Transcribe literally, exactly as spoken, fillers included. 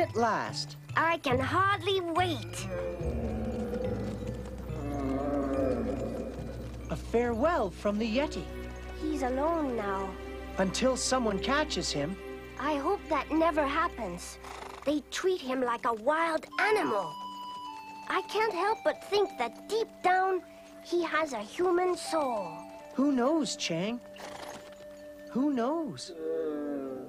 at last. I can hardly wait. A farewell from the Yeti. He's alone now. Until someone catches him. I hope that never happens. They treat him like a wild animal. I can't help but think that deep down, he has a human soul. Who knows, Chang? Who knows?